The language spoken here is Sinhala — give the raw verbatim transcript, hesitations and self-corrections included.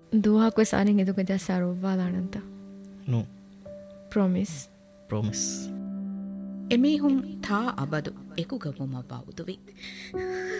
දුවහක් වෙසාරින් එදුක ජස්සාරුවාදානන්ත නෝ ප්‍රොමිස් ප්‍රොමිස් එමීහුම් තා අබදු එකුගමුම බෞදුවි